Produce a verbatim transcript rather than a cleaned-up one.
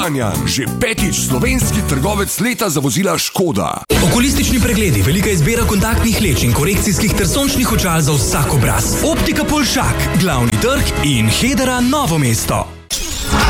Že petič slovenski trgovec leta za vozila Škoda. Okulistični pregledi, velika izbira kontaktnih leč in korekcijskih ter sončnih očal za vsak obraz. Optika Polšak, Glavni trg in Hedera Novo mesto.